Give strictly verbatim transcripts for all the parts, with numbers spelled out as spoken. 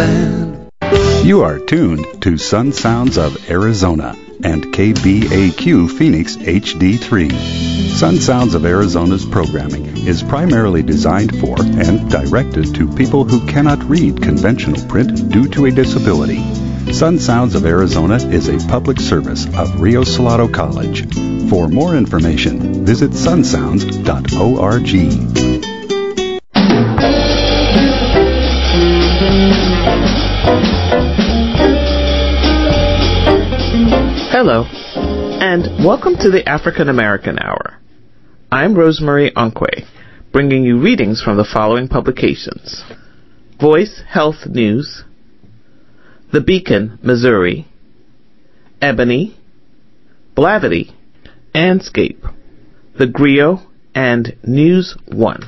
land. You are tuned to Sun Sounds of Arizona and K B A Q Phoenix H D three. Sun Sounds of Arizona's programming is primarily designed for and directed to people who cannot read conventional print due to a disability. Sun Sounds of Arizona is a public service of Rio Salado College. For more information, visit sun sounds dot org. Hello, and welcome to the African American Hour. I'm Rosemary Onkwe, bringing you readings from the following publications: Voice Health News, The Beacon, Missouri, Ebony, Blavity, Anscape, The Griot, and News One.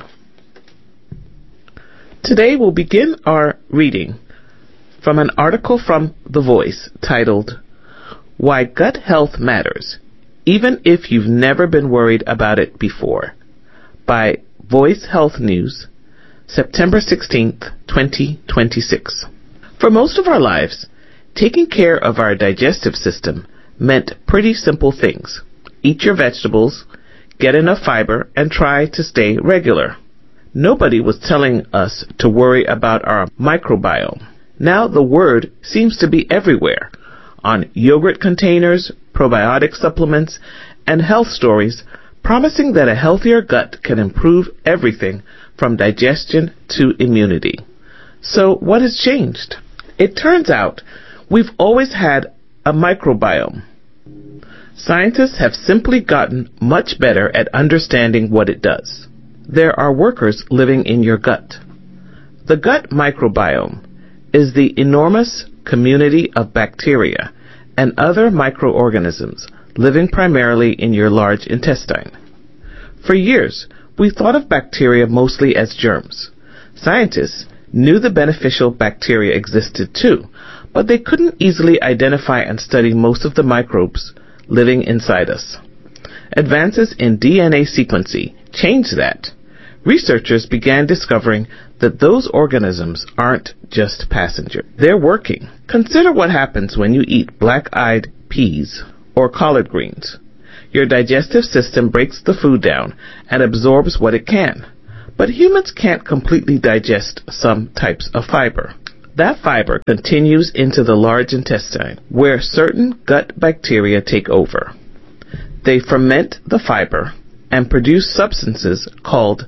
Today we'll begin our reading from an article from The Voice titled, Why Gut Health Matters, Even If You've Never Been Worried About It Before, by Voice Health News, September sixteenth, twenty twenty-six. For most of our lives, taking care of our digestive system meant pretty simple things. Eat your vegetables, get enough fiber, and try to stay regular. Nobody was telling us to worry about our microbiome. Now the word seems to be everywhere, on yogurt containers, probiotic supplements, and health stories, promising that a healthier gut can improve everything from digestion to immunity. So what has changed? It turns out we've always had a microbiome. Scientists have simply gotten much better at understanding what it does. There are workers living in your gut. The gut microbiome is the enormous community of bacteria and other microorganisms living primarily in your large intestine. For years, we thought of bacteria mostly as germs. Scientists knew the beneficial bacteria existed too, but they couldn't easily identify and study most of the microbes living inside us. Advances in D N A sequencing changed that. Researchers began discovering that those organisms aren't just passengers. They're working. Consider what happens when you eat black-eyed peas or collard greens. Your digestive system breaks the food down and absorbs what it can. But humans can't completely digest some types of fiber. That fiber continues into the large intestine, where certain gut bacteria take over. They ferment the fiber and produce substances called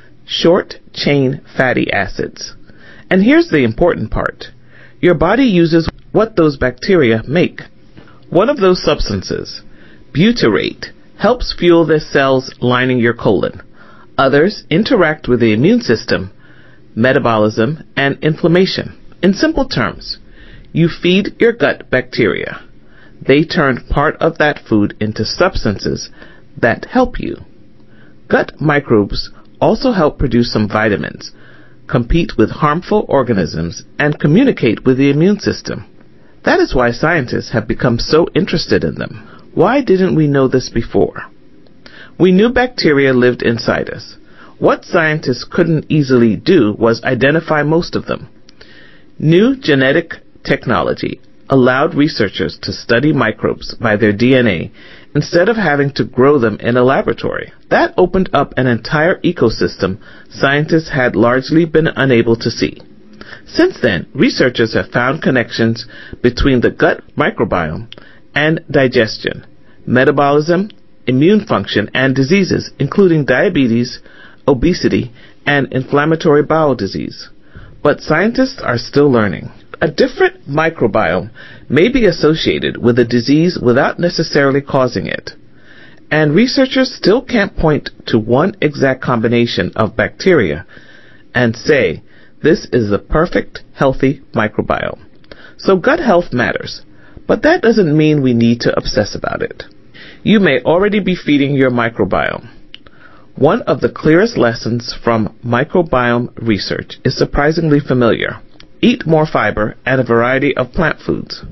short-chain fatty acids. And here's the important part. Your body uses what those bacteria make. One of those substances, butyrate, helps fuel the cells lining your colon. Others interact with the immune system, metabolism, and inflammation. In simple terms, you feed your gut bacteria. They turn part of that food into substances that help you. Gut microbes also help produce some vitamins, compete with harmful organisms, and communicate with the immune system. That is why scientists have become so interested in them. Why didn't we know this before? We knew bacteria lived inside us. What scientists couldn't easily do was identify most of them. New genetic technology allowed researchers to study microbes by their D N A instead of having to grow them in a laboratory. That opened up an entire ecosystem scientists had largely been unable to see. Since then, researchers have found connections between the gut microbiome and digestion, metabolism, immune function, and diseases, including diabetes, obesity, and inflammatory bowel disease. But scientists are still learning. A different microbiome may be associated with a disease without necessarily causing it. And researchers still can't point to one exact combination of bacteria and say, this is the perfect, healthy microbiome. So gut health matters, but that doesn't mean we need to obsess about it. You may already be feeding your microbiome. One of the clearest lessons from microbiome research is surprisingly familiar. Eat more fiber and a variety of plant foods.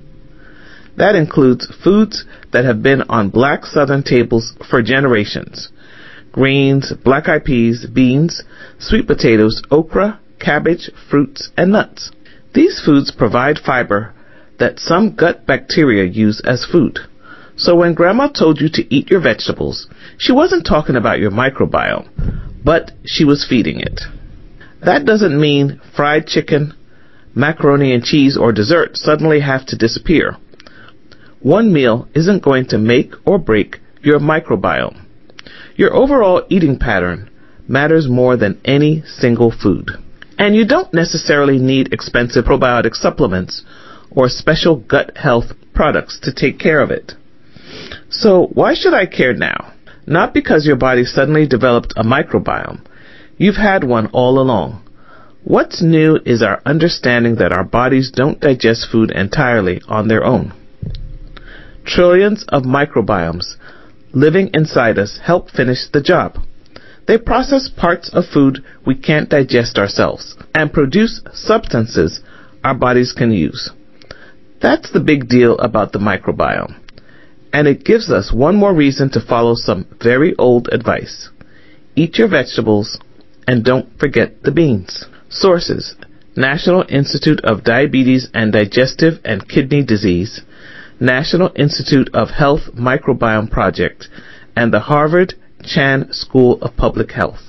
That includes foods that have been on black Southern tables for generations. Greens, black-eyed peas, beans, sweet potatoes, okra, cabbage, fruits, and nuts. These foods provide fiber that some gut bacteria use as food. So when Grandma told you to eat your vegetables, she wasn't talking about your microbiome, but she was feeding it. That doesn't mean fried chicken, macaroni and cheese, or dessert suddenly have to disappear. One meal isn't going to make or break your microbiome. Your overall eating pattern matters more than any single food. And you don't necessarily need expensive probiotic supplements or special gut health products to take care of it. So why should I care now? Not because your body suddenly developed a microbiome. You've had one all along. What's new is our understanding that our bodies don't digest food entirely on their own. Trillions of microbiomes living inside us help finish the job. They process parts of food we can't digest ourselves and produce substances our bodies can use. That's the big deal about the microbiome. And it gives us one more reason to follow some very old advice. Eat your vegetables and don't forget the beans. Sources: National Institute of Diabetes and Digestive and Kidney Disease, National Institute of Health Microbiome Project, and the Harvard Chan School of Public Health.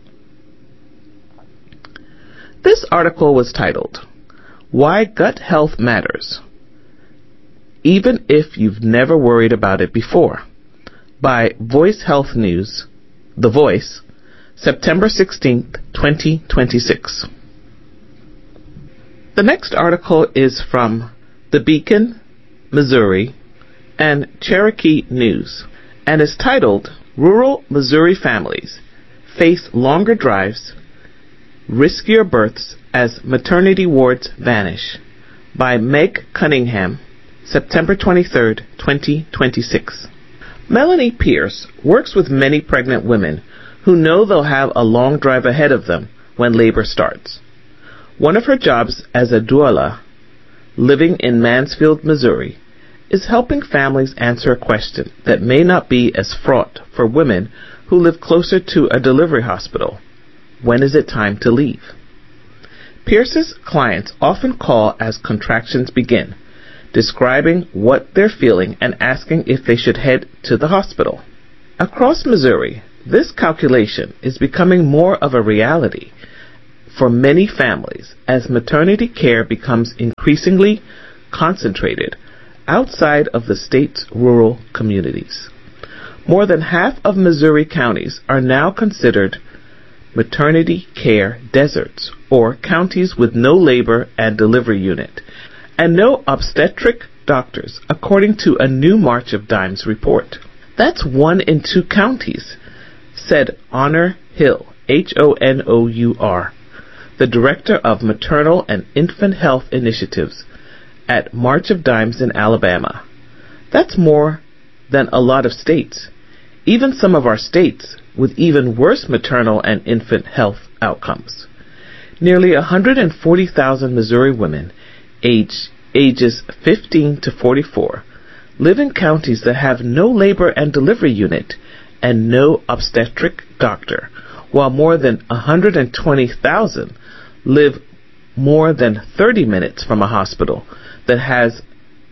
This article was titled, Why Gut Health Matters, Even If You've Never Worried About It Before, by Voice Health News, The Voice, September sixteenth, twenty twenty-six. The next article is from The Beacon, Missouri, and Cherokee News, and is titled, Rural Missouri Families Face Longer Drives, Riskier Births as Maternity Wards Vanish, by Meg Cunningham, September twenty-third, twenty twenty-six. Melanie Pierce works with many pregnant women who know they'll have a long drive ahead of them when labor starts. One of her jobs as a doula, living in Mansfield, Missouri, is helping families answer a question that may not be as fraught for women who live closer to a delivery hospital. When is it time to leave? Pierce's clients often call as contractions begin, describing what they're feeling and asking if they should head to the hospital. Across Missouri, this calculation is becoming more of a reality for many families as maternity care becomes increasingly concentrated outside of the state's rural communities. More than half of Missouri counties are now considered maternity care deserts, or counties with no labor and delivery unit, and no obstetric doctors, according to a new March of Dimes report. That's one in two counties, said Honor Hill, H O N O U R, the director of Maternal and Infant Health Initiatives at March of Dimes in Alabama. That's more than a lot of states, even some of our states with even worse maternal and infant health outcomes. Nearly one hundred forty thousand Missouri women age, ages fifteen to forty-four live in counties that have no labor and delivery unit and no obstetric doctor, while more than one hundred twenty thousand live more than thirty minutes from a hospital that has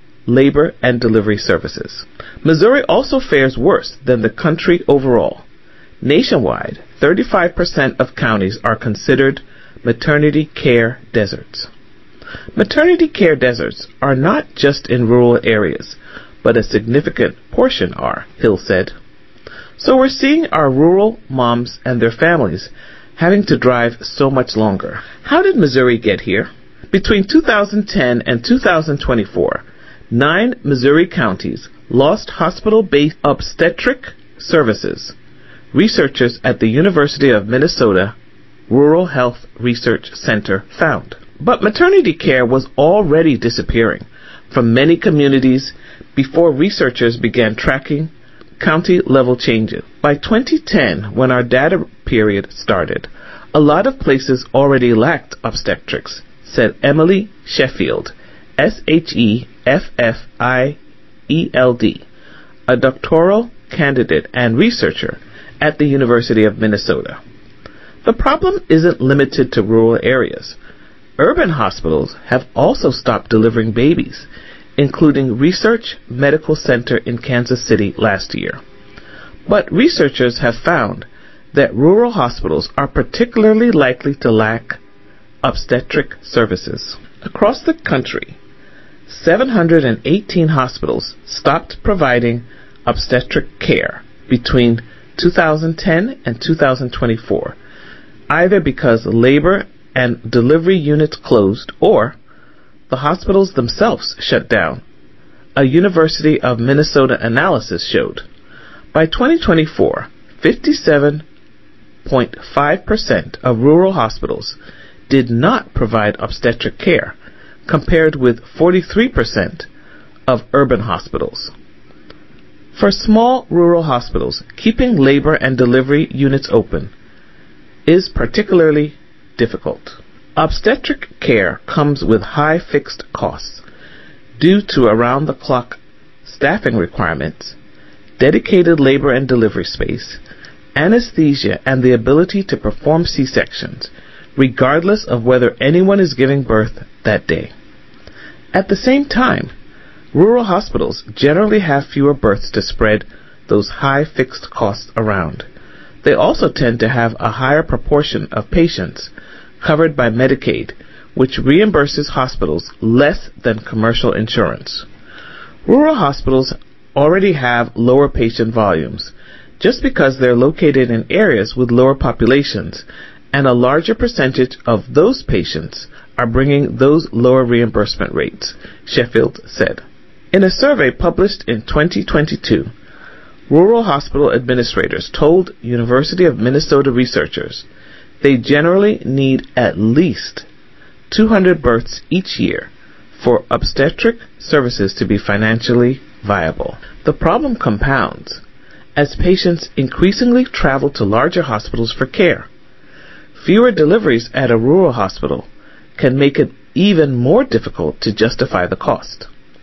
labor and delivery services. Missouri also fares worse than the country overall. Nationwide, thirty-five percent of counties are considered maternity care deserts. Maternity care deserts are not just in rural areas, but a significant portion are, Hill said. So we're seeing our rural moms and their families having to drive so much longer. How did Missouri get here? Between two thousand ten and two thousand twenty-four, nine Missouri counties lost hospital-based obstetric services, researchers at the University of Minnesota Rural Health Research Center found. But maternity care was already disappearing from many communities before researchers began tracking county-level changes. By twenty ten, when our data period started, a lot of places already lacked obstetrics, said Emily Sheffield, S H E F F I E L D, a doctoral candidate and researcher at the University of Minnesota. The problem isn't limited to rural areas. Urban hospitals have also stopped delivering babies, including Research Medical Center in Kansas City last year. But researchers have found that rural hospitals are particularly likely to lack obstetric services. Across the country, seven hundred eighteen hospitals stopped providing obstetric care between two thousand ten and two thousand twenty-four, either because labor and delivery units closed or the hospitals themselves shut down. A University of Minnesota analysis showed by twenty twenty-four, fifty-seven point five percent of rural hospitals did not provide obstetric care, compared with forty-three percent of urban hospitals. For small rural hospitals, keeping labor and delivery units open is particularly difficult. Obstetric care comes with high fixed costs due to around-the-clock staffing requirements, dedicated labor and delivery space, anesthesia, and the ability to perform C-sections, regardless of whether anyone is giving birth that day. At the same time, rural hospitals generally have fewer births to spread those high fixed costs around. They also tend to have a higher proportion of patients covered by Medicaid, which reimburses hospitals less than commercial insurance. Rural hospitals already have lower patient volumes just because they're located in areas with lower populations, and a larger percentage of those patients are bringing those lower reimbursement rates, Sheffield said. In a survey published in twenty twenty-two, rural hospital administrators told University of Minnesota researchers they generally need at least two hundred births each year for obstetric services to be financially viable. The problem compounds as patients increasingly travel to larger hospitals for care. Fewer deliveries at a rural hospital can make it even more difficult to justify the cost.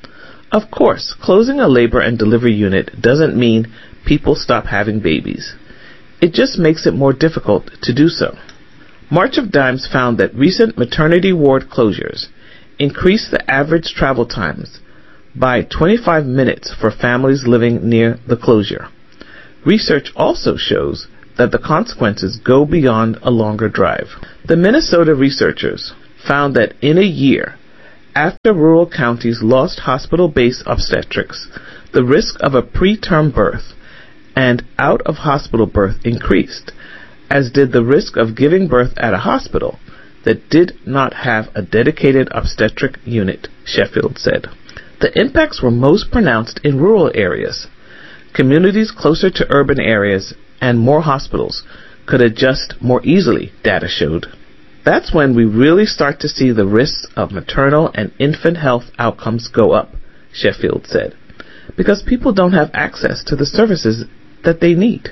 Of course, closing a labor and delivery unit doesn't mean people stop having babies. It just makes it more difficult to do so. March of Dimes found that recent maternity ward closures increased the average travel times by twenty-five minutes for families living near the closure. Research also shows that the consequences go beyond a longer drive. The Minnesota researchers found that in a year after rural counties lost hospital-based obstetrics, the risk of a preterm birth and out-of-hospital birth increased, as did the risk of giving birth at a hospital that did not have a dedicated obstetric unit, Sheffield said. The impacts were most pronounced in rural areas. Communities closer to urban areas and more hospitals could adjust more easily, data showed. That's when we really start to see the risks of maternal and infant health outcomes go up, Sheffield said, because people don't have access to the services that they need.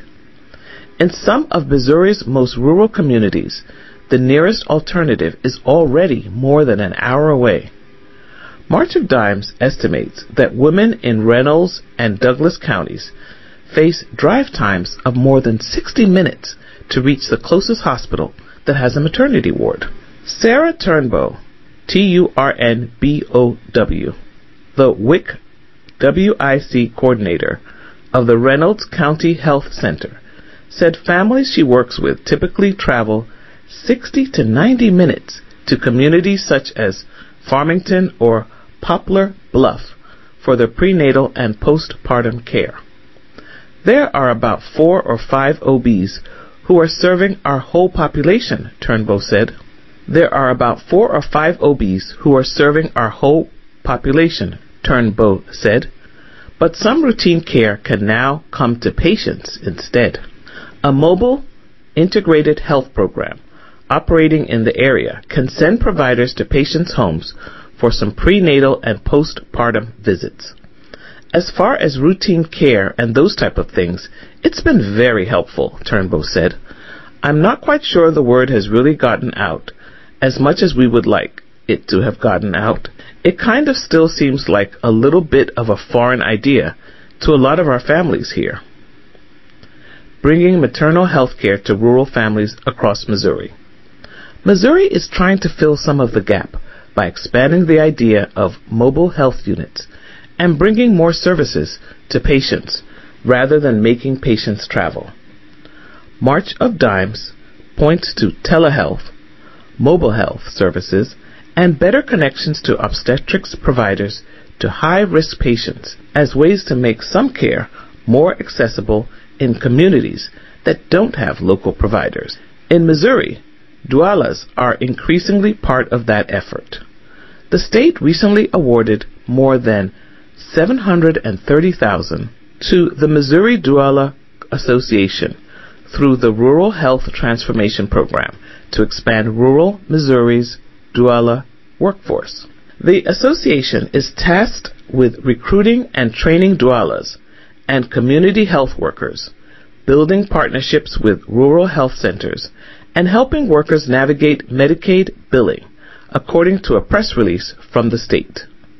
In some of Missouri's most rural communities, the nearest alternative is already more than an hour away. March of Dimes estimates that women in Reynolds and Douglas counties face drive times of more than sixty minutes to reach the closest hospital that has a maternity ward. Sarah Turnbow, T U R N B O W, the W I C W I C coordinator of the Reynolds County Health Center, said families she works with typically travel sixty to ninety minutes to communities such as Farmington or Poplar Bluff for their prenatal and postpartum care. There are about four or five O Bs who are serving our whole population, Turnbow said. There are about four or five O Bs who are serving our whole population, Turnbow said. But some routine care can now come to patients instead. A mobile, integrated health program operating in the area can send providers to patients' homes for some prenatal and postpartum visits. As far as routine care and those type of things, it's been very helpful, Turnbow said. I'm not quite sure the word has really gotten out as much as we would like it to have gotten out. It kind of still seems like a little bit of a foreign idea to a lot of our families here. Bringing maternal health care to rural families across Missouri. Missouri is trying to fill some of the gap by expanding the idea of mobile health units and bringing more services to patients rather than making patients travel. March of Dimes points to telehealth, mobile health services, and better connections to obstetrics providers to high-risk patients as ways to make some care more accessible in communities that don't have local providers. In Missouri, doulas are increasingly part of that effort. The state recently awarded more than seven hundred thirty thousand dollars to the Missouri Doula Association through the Rural Health Transformation Program to expand rural Missouri's doula workforce. The association is tasked with recruiting and training doulas and community health workers, building partnerships with rural health centers, and helping workers navigate Medicaid billing, according to a press release from the state.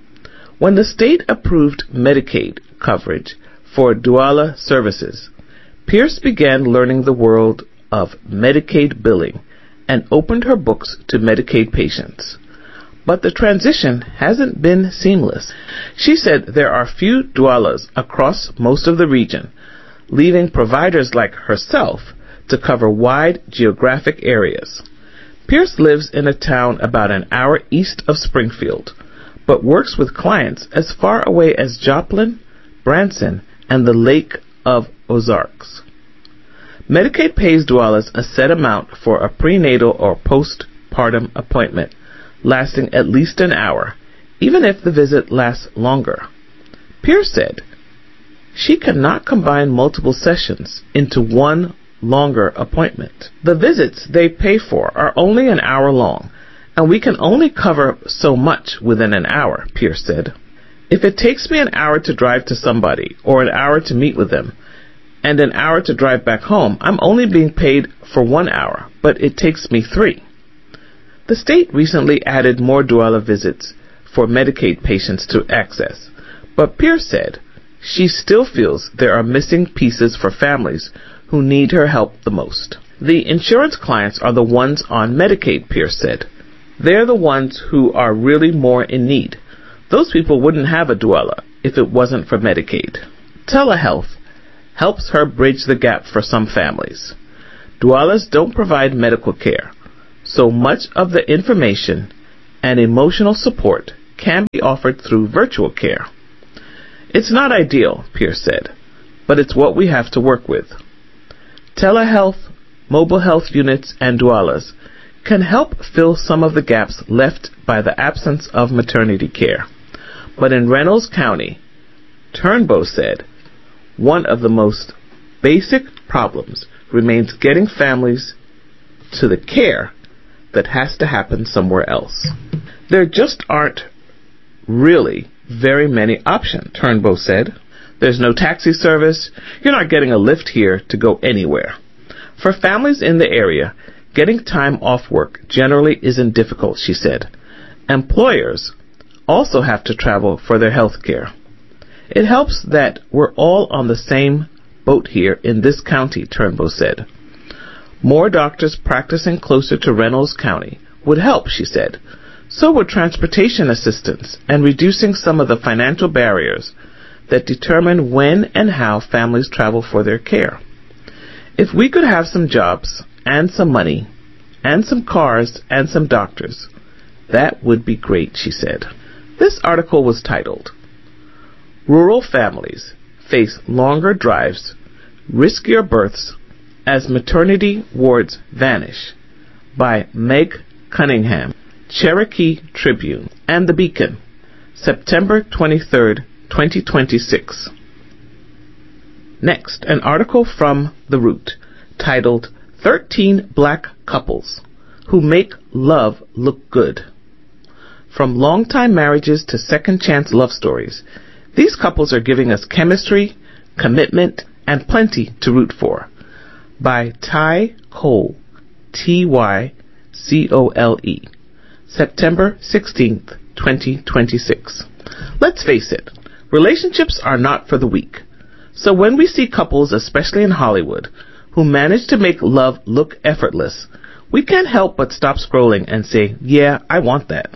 When the state approved Medicaid coverage for doula services, Pierce began learning the world of Medicaid billing and opened her books to Medicaid patients. But the transition hasn't been seamless. She said there are few doulas across most of the region, leaving providers like herself to cover wide geographic areas. Pierce lives in a town about an hour east of Springfield, but works with clients as far away as Joplin, Branson, and the Lake of Ozarks. Medicaid pays doulas a set amount for a prenatal or postpartum appointment, lasting at least an hour, even if the visit lasts longer. Pierce said she cannot combine multiple sessions into one longer appointment. The visits they pay for are only an hour long, and we can only cover so much within an hour, Pierce said. If it takes me an hour to drive to somebody, or an hour to meet with them, and an hour to drive back home, I'm only being paid for one hour, but it takes me three. The state recently added more doula visits for Medicaid patients to access, but Pierce said she still feels there are missing pieces for families who need her help the most. The insurance clients are the ones on Medicaid, Pierce said. They're the ones who are really more in need. Those people wouldn't have a doula if it wasn't for Medicaid. Telehealth helps her bridge the gap for some families. Doulas don't provide medical care, so much of the information and emotional support can be offered through virtual care. It's not ideal, Pierce said, but it's what we have to work with. Telehealth, mobile health units, and doulas can help fill some of the gaps left by the absence of maternity care. But in Reynolds County, Turnbow said, one of the most basic problems remains getting families to the care that has to happen somewhere else. There just aren't really very many options, Turnbow said. There's no taxi service. You're not getting a lift here to go anywhere. For families in the area, getting time off work generally isn't difficult, she said. Employers also have to travel for their health care. It helps that we're all on the same boat here in this county, Turnbow said. More doctors practicing closer to Reynolds County would help, she said. So would transportation assistance and reducing some of the financial barriers that determine when and how families travel for their care. If we could have some jobs and some money and some cars and some doctors, that would be great, she said. This article was titled, Rural Families Face Longer Drives, Riskier Births as Maternity Wards Vanish, by Meg Cunningham, Cherokee Tribune, and The Beacon, September twenty-third, twenty twenty-six. Next, an article from The Root titled thirteen Black Couples Who Make Love Look Good. From long-time marriages to second-chance love stories, these couples are giving us chemistry, commitment, and plenty to root for. By Ty Cole, T Y C O L E, September sixteenth, twenty twenty-six. Let's face it, relationships are not for the weak. So when we see couples, especially in Hollywood, who manage to make love look effortless, We can't help but stop scrolling and say, yeah, I want that.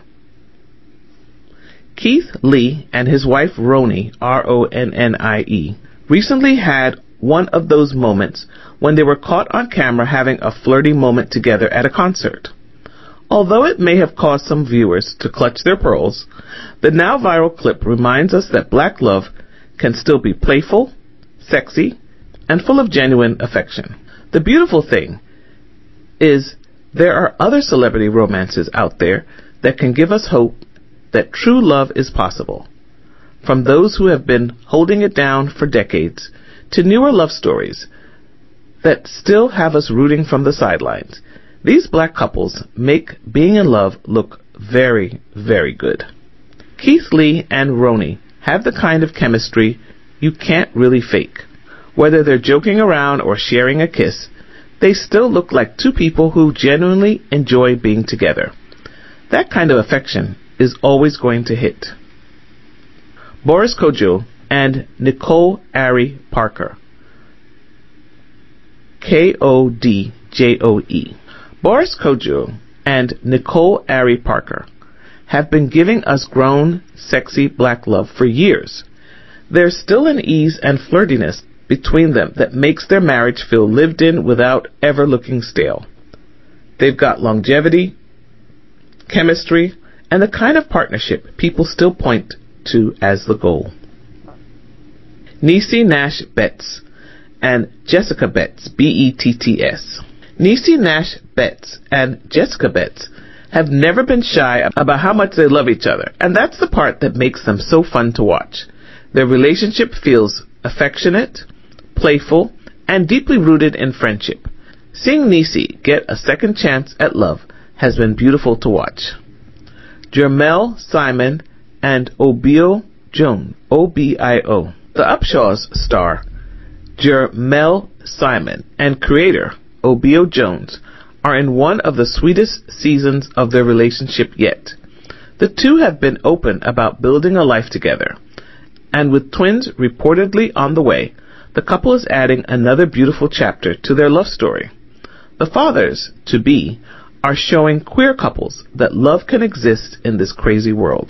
Keith Lee and his wife Roni, R O N N I E, recently had one of those moments when they were caught on camera having a flirty moment together at a concert. Although it may have caused some viewers to clutch their pearls, the now viral clip reminds us that black love can still be playful, sexy, and full of genuine affection. The beautiful thing is there are other celebrity romances out there that can give us hope that true love is possible. From those who have been holding it down for decades to newer love stories that still have us rooting from the sidelines, these black couples make being in love look very, very good. Keith Lee and Roni have the kind of chemistry you can't really fake. Whether they're joking around or sharing a kiss, they still look like two people who genuinely enjoy being together. That kind of affection is always going to hit. Boris Kodjoe and Nicole Ari Parker, K O D J O E. Boris Kodjoe and Nicole Ari Parker have been giving us grown, sexy black love for years. There's still an ease and flirtiness between them that makes their marriage feel lived in without ever looking stale. They've got longevity, chemistry, and the kind of partnership people still point to as the goal. Niecy Nash Betts and Jessica Betts, B E T T S. Niecy Nash Betts and Jessica Betts have never been shy about how much they love each other, and that's the part that makes them so fun to watch. Their relationship feels affectionate, playful, and deeply rooted in friendship. Seeing Niecy get a second chance at love has been beautiful to watch. Jermel Simon and Obio Jones, O B I O. The Upshaws star, Jermel Simon, and creator, Obio Jones, are in one of the sweetest seasons of their relationship yet. The two have been open about building a life together, and with twins reportedly on the way, the couple is adding another beautiful chapter to their love story. The fathers-to-be are showing queer couples that love can exist in this crazy world.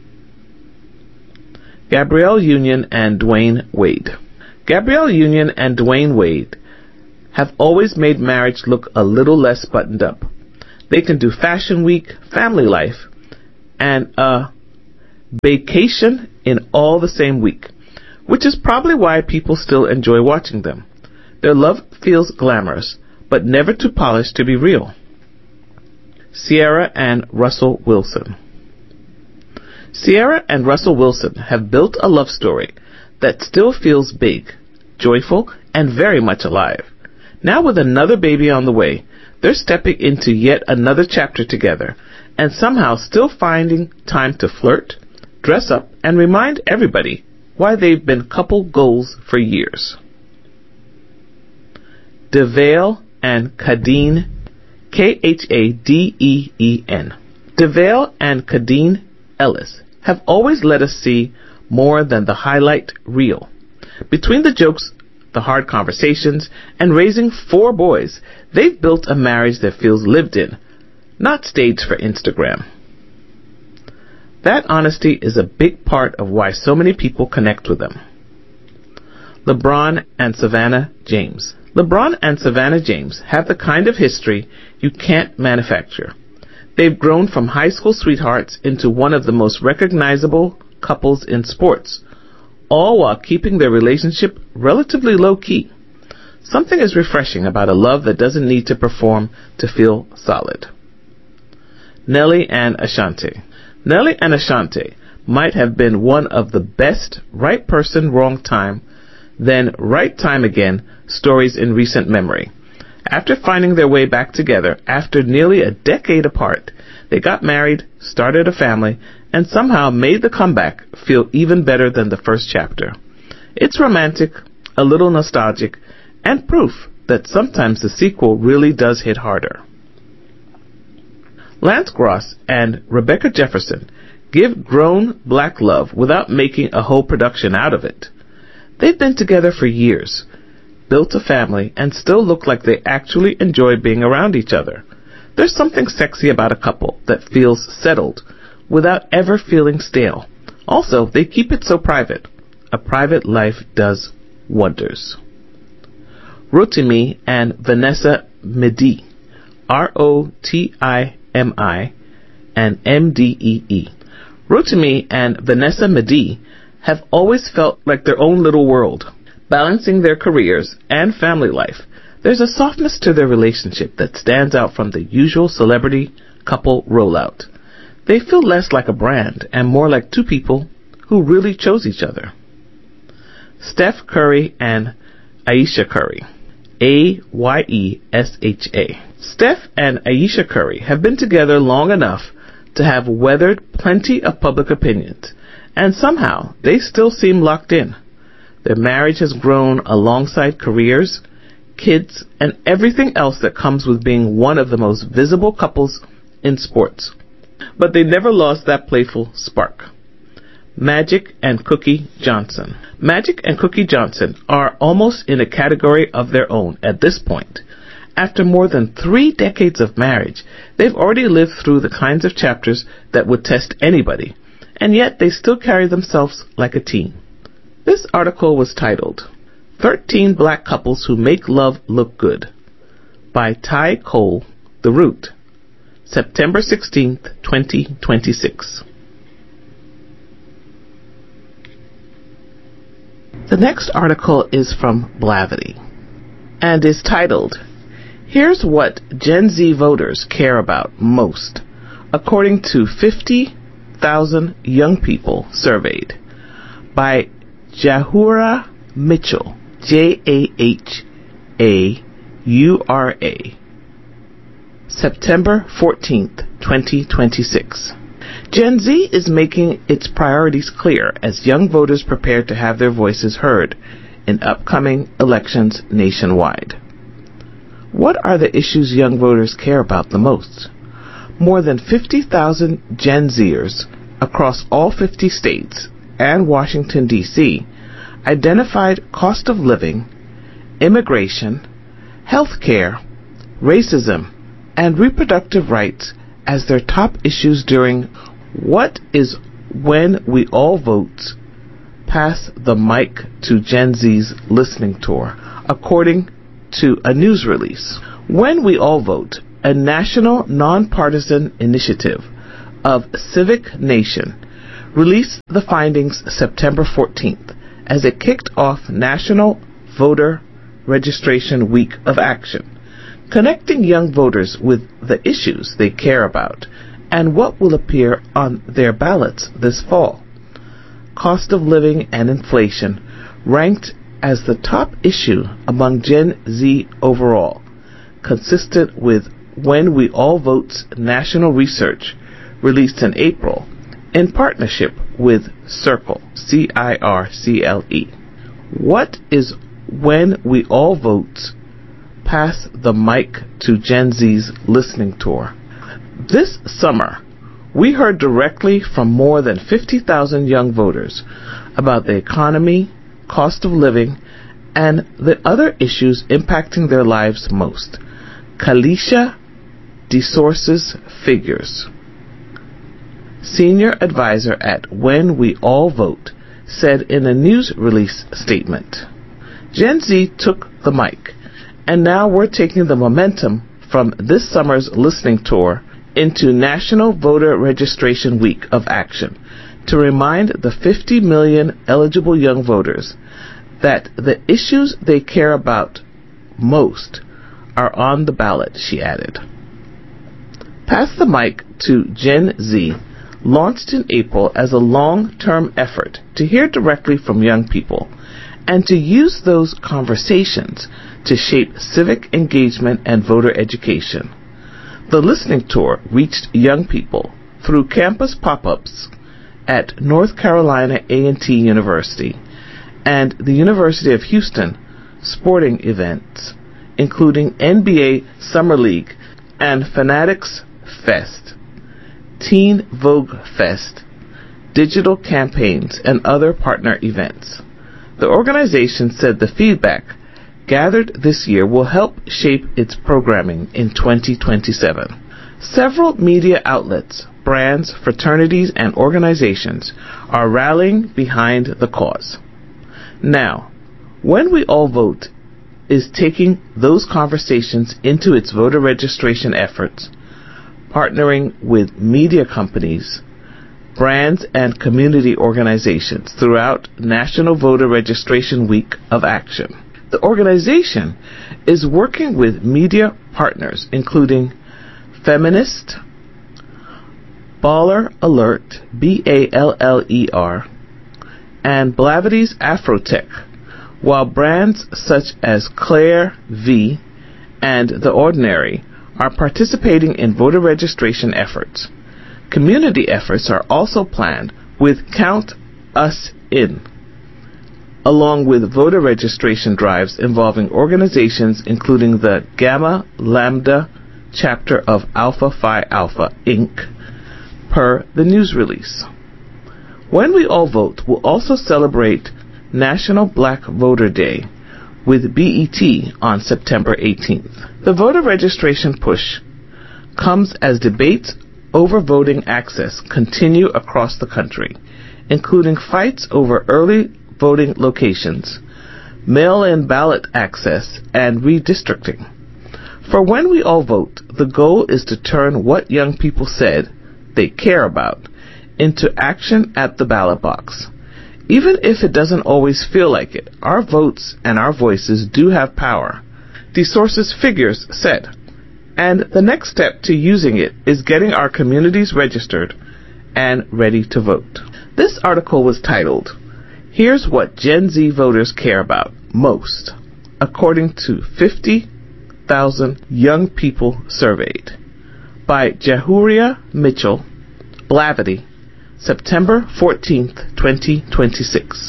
Gabrielle Union and Dwayne Wade. Gabrielle Union and Dwayne Wade have always made marriage look a little less buttoned up. They can do Fashion Week, family life, and a vacation in all the same week, which is probably why people still enjoy watching them. Their love feels glamorous, but never too polished to be real. Ciara and Russell Wilson. Ciara and Russell Wilson have built a love story that still feels big, joyful, and very much alive. Now with another baby on the way, they're stepping into yet another chapter together, and somehow still finding time to flirt, dress up, and remind everybody why they've been couple goals for years. DeVale and Kadeen, K H A D E E N. DeVale and Kadeen Ellis have always let us see more than the highlight reel. Between the jokes, the hard conversations, and raising four boys, they've built a marriage that feels lived in, not staged for Instagram. That honesty is a big part of why so many people connect with them. LeBron and Savannah James. LeBron and Savannah James have the kind of history you can't manufacture. They've grown from high school sweethearts into one of the most recognizable couples in sports, all while keeping their relationship relatively low-key. Something is refreshing about a love that doesn't need to perform to feel solid. Nelly and Ashanti. Nelly and Ashanti might have been one of the best right person, wrong time, then right time again stories in recent memory. After finding their way back together after nearly a decade apart, they got married, started a family, and somehow made the comeback feel even better than the first chapter. It's romantic, a little nostalgic, and proof that sometimes the sequel really does hit harder. Lance Gross and Rebecca Jefferson give grown black love without making a whole production out of it. They've been together for years, built a family, and still look like they actually enjoy being around each other. There's something sexy about a couple that feels settled without ever feeling stale. Also, they keep it so private. A private life does wonders. Rotimi and Vanessa Mdee, R O T I M I and M D E E. Rotimi and Vanessa Mdee have always felt like their own little world, balancing their careers and family life. There's a softness to their relationship that stands out from the usual celebrity couple rollout. They feel less like a brand and more like two people who really chose each other. Steph Curry and Ayesha Curry, A Y E S H A. Steph and Ayesha Curry have been together long enough to have weathered plenty of public opinions, and somehow they still seem locked in. Their marriage has grown alongside careers, kids, and everything else that comes with being one of the most visible couples in sports. But they never lost that playful spark. Magic and Cookie Johnson. Magic and Cookie Johnson are almost in a category of their own at this point. After more than three decades of marriage, they've already lived through the kinds of chapters that would test anybody, and yet they still carry themselves like a team. This article was titled, thirteen Black Couples Who Make Love Look Good, by Ty Cole, The Root, September sixteenth, twenty twenty-six. The next article is from Blavity and is titled, Here's What Gen Z Voters Care About Most, according to fifty thousand young people surveyed, by Jahura Mitchell, J A H A U R A, September fourteenth, twenty twenty-six. Gen Z is making its priorities clear as young voters prepare to have their voices heard in upcoming elections nationwide. What are the issues young voters care about the most? More than fifty thousand Gen Zers across all fifty states and Washington, D C identified cost of living, immigration, health care, racism, and reproductive rights as their top issues during What is When We All Vote Pass the Mic to Gen Z's listening tour, according to a news release. When We All Vote, a national nonpartisan initiative of Civic Nation, released the findings September fourteenth as it kicked off National Voter Registration Week of Action, connecting young voters with the issues they care about and what will appear on their ballots this fall. Cost of living and inflation ranked as the top issue among Gen Z overall, consistent with When We All Vote's national research released in April in partnership with Circle, C I R C L E. What is When We All Vote Pass the Mic to Gen Z's listening tour? This summer, we heard directly from more than fifty thousand young voters about the economy, cost of living, and the other issues impacting their lives most. Kalisha DeSource's figures. Senior advisor at When We All Vote said in a news release statement, Gen Z took the mic, and now we're taking the momentum from this summer's listening tour into National Voter Registration Week of Action to remind the fifty million eligible young voters that the issues they care about most are on the ballot, she added. Pass the Mic to Gen Z launched in April as a long-term effort to hear directly from young people and to use those conversations to shape civic engagement and voter education. The listening tour reached young people through campus pop-ups at North Carolina A and T University and the University of Houston sporting events, including N B A Summer League and Fanatics Fest, Teen Vogue Fest, digital campaigns, and other partner events. The organization said the feedback gathered this year will help shape its programming in twenty twenty-seven. Several media outlets, brands, fraternities, and organizations are rallying behind the cause. Now, When We All Vote is taking those conversations into its voter registration efforts, partnering with media companies, brands, and community organizations throughout National Voter Registration Week of Action. The organization is working with media partners including Feminist, Baller Alert, B A L L E R, and Blavity's Afrotech, while brands such as Claire V and The Ordinary are participating in voter registration efforts. Community efforts are also planned with Count Us In, along with voter registration drives involving organizations including the Gamma Lambda chapter of Alpha Phi Alpha, Incorporated, per the news release. When We All Vote will also celebrate National Black Voter Day with B E T on September eighteenth. The voter registration push comes as debates over voting access continue across the country, including fights over early voting locations, mail-in ballot access, and redistricting. For When We All Vote, the goal is to turn what young people said they care about into action at the ballot box. Even if it doesn't always feel like it, our votes and our voices do have power, the source's figures said. And the next step to using it is getting our communities registered and ready to vote. This article was titled, Here's What Gen Z Voters Care About Most, according to fifty thousand young people surveyed, by Jahuria Mitchell, Blavity, September fourteenth, twenty twenty-six.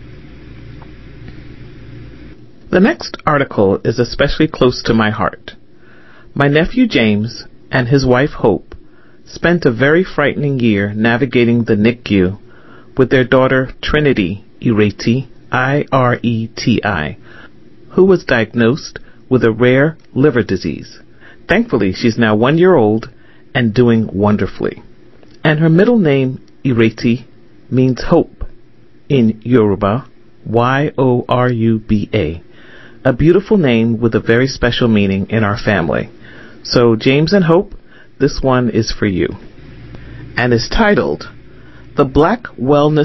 The next article is especially close to my heart. My nephew James and his wife Hope spent a very frightening year navigating the N I C U with their daughter Trinity Ireti, I R E T I, who was diagnosed with a rare liver disease. Thankfully, she's now one year old and doing wonderfully. And her middle name, Ireti, means hope in Yoruba, Y O R U B A, a beautiful name with a very special meaning in our family. So, James and Hope, this one is for you, and is titled, The Black Wellness